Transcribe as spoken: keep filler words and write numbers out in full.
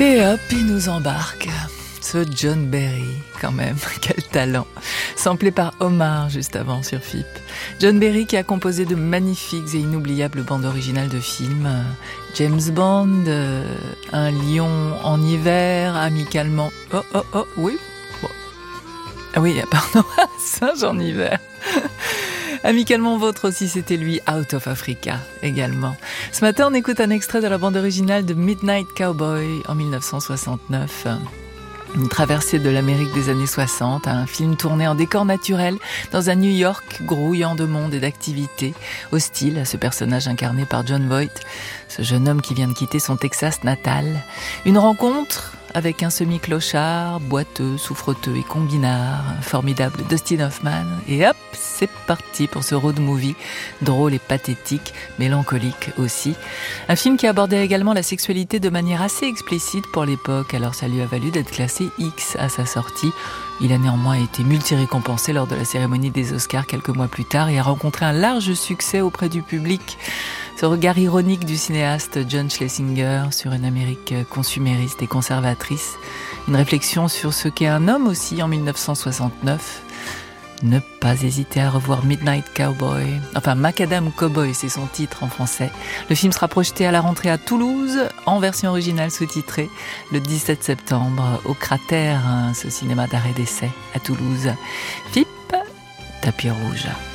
Et hop, il nous embarque. Ce John Barry, quand même, quel talent. Samplé par Omar juste avant sur F I P. John Barry qui a composé de magnifiques et inoubliables bandes originales de films. James Bond, euh, Un lion en hiver, Amicalement... Oh, oh, oh, oui. Bon. Ah oui, pardon, Singe en hiver. Amicalement vôtre aussi, c'était lui, Out of Africa également. Ce matin, on écoute un extrait de la bande originale de Midnight Cowboy en dix-neuf cent soixante-neuf. Une traversée de l'Amérique des années soixante, un film tourné en décor naturel dans un New York grouillant de monde et d'activités, hostile à ce personnage incarné par Jon Voight, ce jeune homme qui vient de quitter son Texas natal. Une rencontre avec un semi-clochard, boiteux, souffreteux et combinard, un formidable Dustin Hoffman. Et hop, c'est parti pour ce road movie, drôle et pathétique, mélancolique aussi. Un film qui abordait également la sexualité de manière assez explicite pour l'époque, alors ça lui a valu d'être classé X à sa sortie. Il a néanmoins été multi-récompensé lors de la cérémonie des Oscars quelques mois plus tard et a rencontré un large succès auprès du public. Ce regard ironique du cinéaste John Schlesinger sur une Amérique consumériste et conservatrice. Une réflexion sur ce qu'est un homme aussi en dix-neuf cent soixante-neuf. Ne pas hésiter à revoir Midnight Cowboy. Enfin, Macadam Cowboy, c'est son titre en français. Le film sera projeté à la rentrée à Toulouse, en version originale sous-titrée, le dix-sept septembre, au Cratère, ce cinéma d'arrêt d'essai à Toulouse. F I P, tapis rouge.